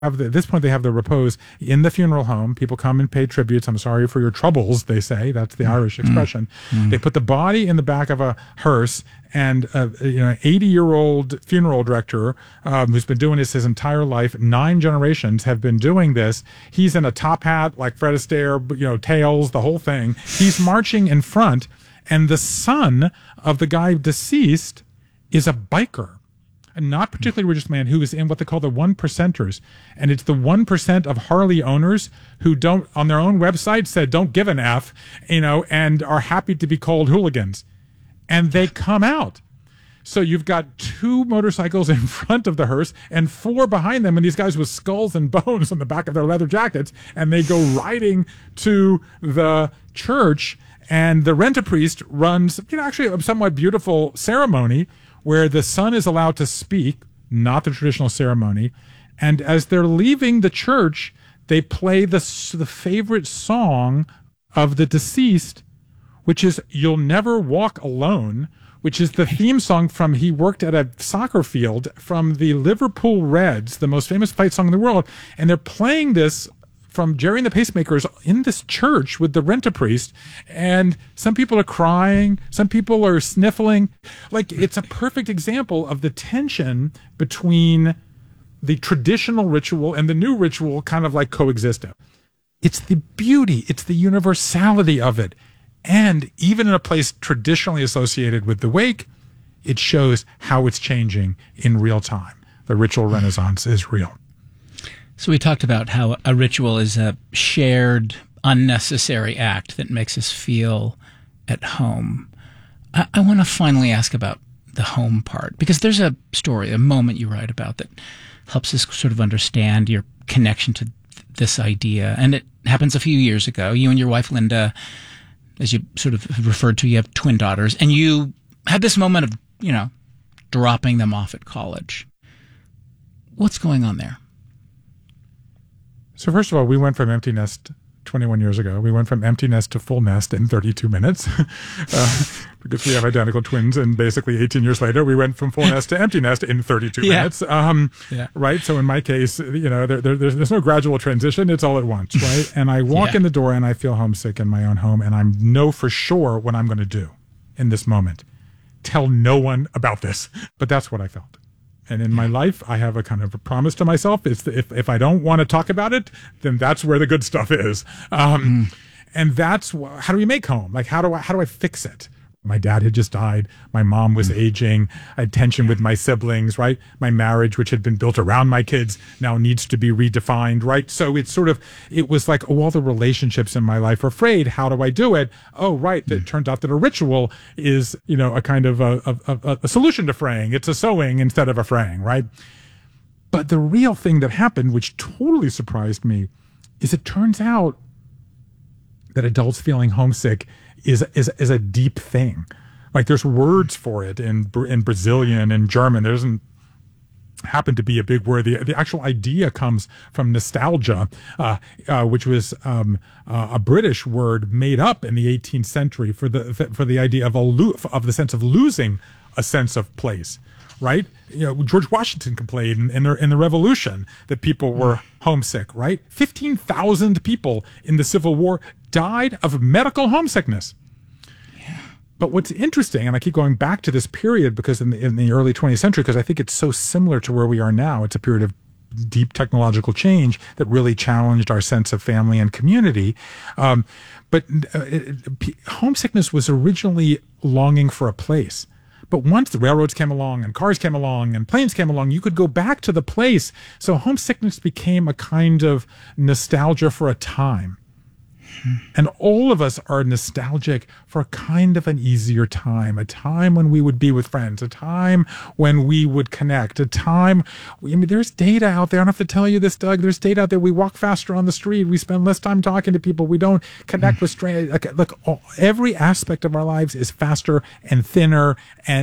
at this point, they have the repose in the funeral home. People come and pay tributes. I'm sorry for your troubles, they say. That's the Irish expression. They put the body in the back of a hearse, and an 80-year-old funeral director who's been doing this his entire life, 9 generations have been doing this. He's in a top hat like Fred Astaire, tails, the whole thing. He's marching in front, and the son of the guy deceased is a biker. A not particularly religious man who is in what they call the 1%ers. And it's the 1% of Harley owners who don't, on their own website, said don't give an F, and are happy to be called hooligans. And they come out. So you've got 2 motorcycles in front of the hearse and 4 behind them, and these guys with skulls and bones on the back of their leather jackets, and they go riding to the church, and the rent-a-priest runs, actually a somewhat beautiful ceremony where the son is allowed to speak, not the traditional ceremony. And as they're leaving the church, they play the favorite song of the deceased, which is You'll Never Walk Alone, which is the theme song from, he worked at a soccer field, from the Liverpool Reds, the most famous fight song in the world. And they're playing this from Jerry and the Pacemakers in this church with the rent-a-priest, and some people are crying, some people are sniffling. Like, it's a perfect example of the tension between the traditional ritual and the new ritual kind of like coexisting. It's the beauty, it's the universality of it. And even in a place traditionally associated with the wake, it shows how it's changing in real time. The ritual renaissance is real. So we talked about how a ritual is a shared, unnecessary act that makes us feel at home. I want to finally ask about the home part, because there's a story, a moment you write about that helps us sort of understand your connection to this idea. And it happens a few years ago. You and your wife, Linda, as you sort of referred to, you have twin daughters, and you had this moment of, dropping them off at college. What's going on there? So first of all, we went from empty nest 21 years ago. We went from empty nest to full nest in 32 minutes because we have identical twins. And basically 18 years later, we went from full nest to empty nest in 32 minutes. Right. So in my case, there's no gradual transition. It's all at once. Right. And I walk in the door and I feel homesick in my own home. And I know for sure what I'm going to do in this moment. Tell no one about this. But that's what I felt. And in my life, I have a kind of a promise to myself. It's if I don't want to talk about it, then that's where the good stuff is. And that's how do we make home? Like, how do I fix it? My dad had just died. My mom was aging. I had tension with my siblings, right? My marriage, which had been built around my kids, now needs to be redefined, right? So it was like, all the relationships in my life are frayed. How do I do it? Oh, right. It turns out that a ritual is, a kind of a solution to fraying. It's a sewing instead of a fraying, right? But the real thing that happened, which totally surprised me, is it turns out that adults feeling homesick is a deep thing. Like, there's words for it in Brazilian and German. There doesn't happen to be a big word. The actual idea comes from nostalgia, which was a British word made up in the 18th century for the idea of the sense of losing a sense of place. Right? George Washington complained in the Revolution that people were homesick, right? 15,000 people in the Civil War died of medical homesickness. Yeah. But what's interesting, and I keep going back to this period because in the early 20th century, because I think it's so similar to where we are now. It's a period of deep technological change that really challenged our sense of family and community. But homesickness was originally longing for a place. But once the railroads came along and cars came along and planes came along, you could go back to the place. So homesickness became a kind of nostalgia for a time. And all of us are nostalgic for a kind of an easier time, a time when we would be with friends, a time when we would connect, a time, there's data out there. I don't have to tell you this, Doug. There's data out there. We walk faster on the street. We spend less time talking to people. We don't connect with strangers. Look, every aspect of our lives is faster and thinner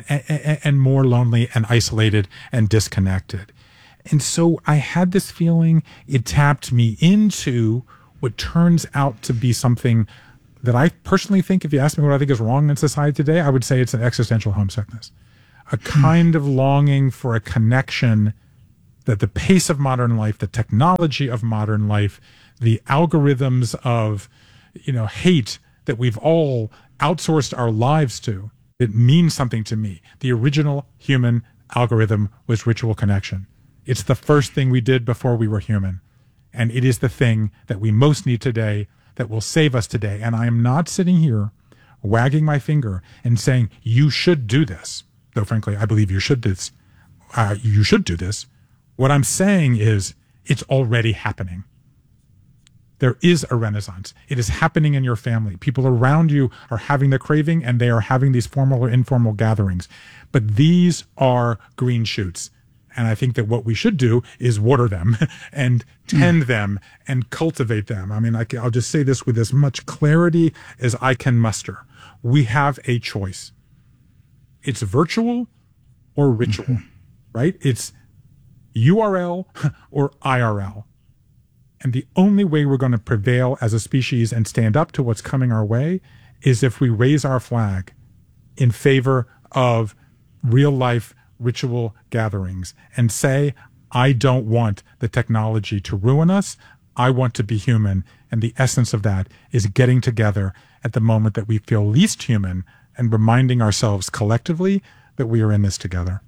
and more lonely and isolated and disconnected. And so I had this feeling. It tapped me into what turns out to be something that I personally think, if you ask me what I think is wrong in society today, I would say it's an existential homesickness, a kind of longing for a connection that the pace of modern life, the technology of modern life, the algorithms of, hate that we've all outsourced our lives to, it means something to me. The original human algorithm was ritual connection. It's the first thing we did before we were human. And it is the thing that we most need today, that will save us today. And I am not sitting here wagging my finger and saying, you should do this. Though frankly, I believe you should do this. You should do this. What I'm saying is, it's already happening. There is a renaissance. It is happening in your family. People around you are having the craving, and they are having these formal or informal gatherings. But these are green shoots. And I think that what we should do is water them and tend them and cultivate them. I mean, I'll just say this with as much clarity as I can muster. We have a choice. It's virtual or ritual, right? It's URL or IRL. And the only way we're going to prevail as a species and stand up to what's coming our way is if we raise our flag in favor of real life ritual gatherings and say, I don't want the technology to ruin us. I want to be human. And the essence of that is getting together at the moment that we feel least human and reminding ourselves collectively that we are in this together.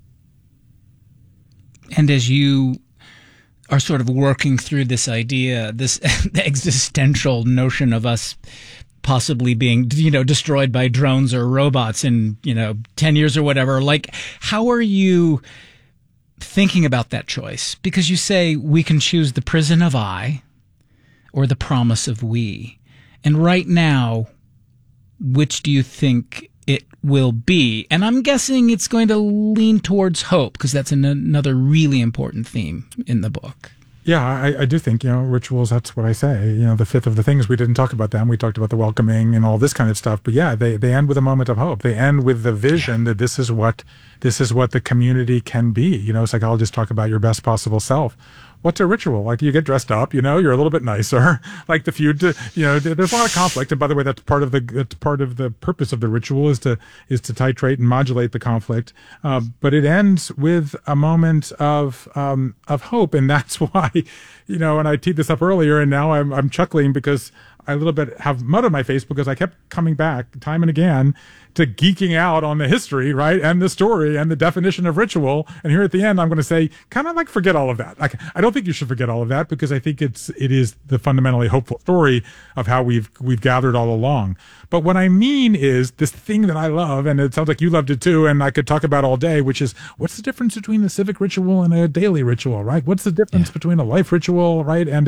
And as you are sort of working through this idea, this existential notion of us possibly being, destroyed by drones or robots in, 10 years or whatever, like, how are you thinking about that choice? Because you say we can choose the prison of I or the promise of we. And right now, which do you think it will be? And I'm guessing it's going to lean towards hope, because that's another really important theme in the book. Yeah, I do think, rituals, that's what I say. The fifth of the things, we didn't talk about them. We talked about the welcoming and all this kind of stuff. But yeah, they end with a moment of hope. They end with the vision that this is what the community can be. Psychologists talk about your best possible self. What's a ritual? Like, you get dressed up, you're a little bit nicer. Like the feud, there's a lot of conflict. And by the way, that's part of the purpose of the ritual is to titrate and modulate the conflict. But it ends with a moment of hope. And that's why, and I teed this up earlier, and now I'm chuckling because I a little bit have mud on my face because I kept coming back time and again to geeking out on the history, right? And the story and the definition of ritual. And here at the end, I'm going to say, kind of like, forget all of that. Like, I don't think you should forget all of that, because I think it is the fundamentally hopeful story of how we've gathered all along. But what I mean is this thing that I love, and it sounds like you loved it too, and I could talk about all day, which is, what's the difference between a civic ritual and a daily ritual, right? What's the difference between a life ritual, right? And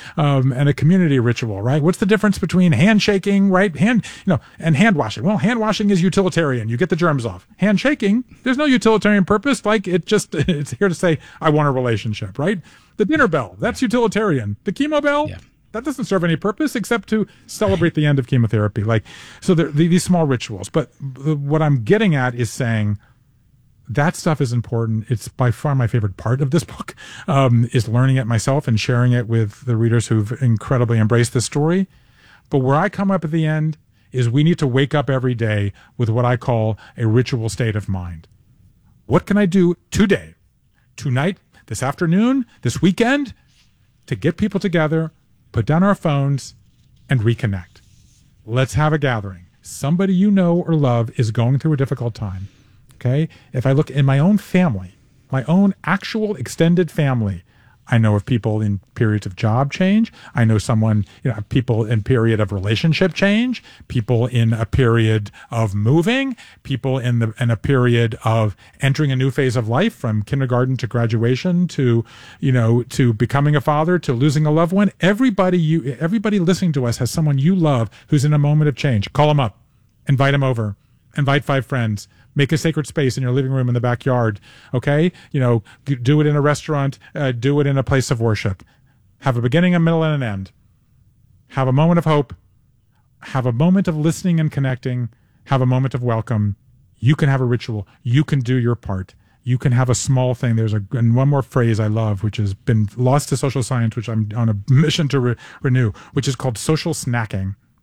a community ritual, right? What's the difference between handshaking, right? And hand washing. Well, hand washing is utilitarian. You get the germs off. Handshaking, there's no utilitarian purpose. Like, it's here to say, I want a relationship, right? The dinner bell, that's utilitarian. The chemo bell, that doesn't serve any purpose except to celebrate the end of chemotherapy. Like, so these small rituals. But what I'm getting at is saying that stuff is important. It's by far my favorite part of this book, is learning it myself and sharing it with the readers who've incredibly embraced this story. But where I come up at the end is we need to wake up every day with what I call a ritual state of mind. What can I do today, tonight, this afternoon, this weekend, to get people together, put down our phones, and reconnect? Let's have a gathering. Somebody you know or love is going through a difficult time. Okay? If I look in my own family, my own actual extended family, I know of people in periods of job change. I know people in period of relationship change, people in a period of moving, people in a period of entering a new phase of life, from kindergarten to graduation to becoming a father to losing a loved one. Everybody listening to us has someone you love who's in a moment of change. Call them up, invite them over, invite 5 friends. Make a sacred space in your living room, in the backyard. Okay? Do it in a restaurant. Do it in a place of worship. Have a beginning, a middle, and an end. Have a moment of hope. Have a moment of listening and connecting. Have a moment of welcome. You can have a ritual. You can do your part. You can have a small thing. And one more phrase I love, which has been lost to social science, which I'm on a mission to renew, which is called social snacking.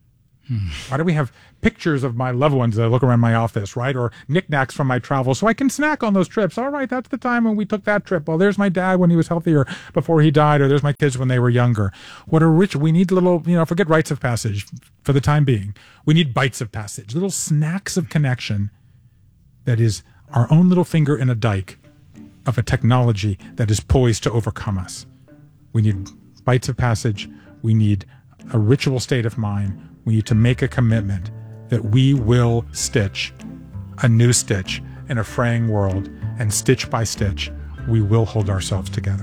Why do we have pictures of my loved ones that look around my office, right? Or knickknacks from my travels so I can snack on those trips. All right, that's the time when we took that trip. Well, there's my dad when he was healthier before he died, or there's my kids when they were younger. What a rich, we need little, forget rites of passage for the time being. We need bites of passage, little snacks of connection that is our own little finger in a dike of a technology that is poised to overcome us. We need bites of passage. We need a ritual state of mind. We need to make a commitment that we will stitch a new stitch in a fraying world, and stitch by stitch, we will hold ourselves together.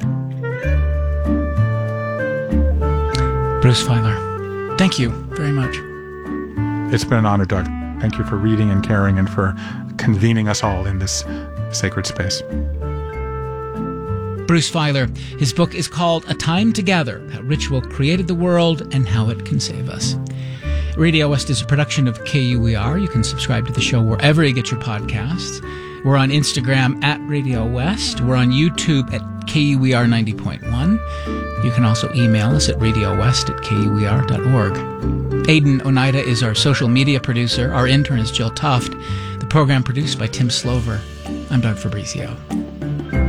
Bruce Feiler, thank you very much. It's been an honor, Doug. Thank you for reading and caring and for convening us all in this sacred space. Bruce Feiler. His book is called A Time Together, How Ritual Created the World and How It Can Save Us. Radio West is a production of KUER. You can subscribe to the show wherever you get your podcasts. We're on Instagram at Radio West. We're on YouTube at KUER 90.1. You can also email us at radiowest@kuer.org. Aidan Oneida is our social media producer. Our intern is Jill Tuft. The program produced by Tim Slover. I'm Doug Fabrizio.